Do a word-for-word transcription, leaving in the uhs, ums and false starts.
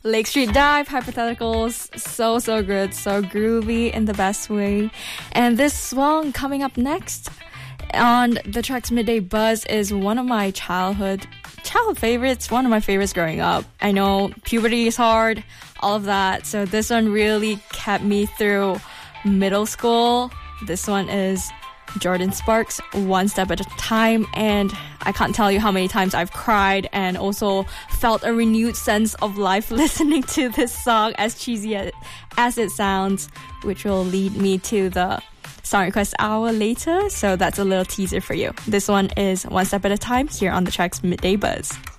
Lake Street Dive, Hypotheticals, so, so good, so groovy in the best way. And this song coming up next on the track's Midday Buzz is one of my childhood childhood favorites, one of my favorites growing up. I know puberty is hard, all of that, so this one really kept me through middle school. This one is Jordan Sparks, One Step at a Time, and I can't tell you how many times I've cried and also felt a renewed sense of life listening to this song, as cheesy as it sounds, which will lead me to the song request hour later, so that's a little teaser for you. This one is One Step at a Time here on the track's Midday Buzz.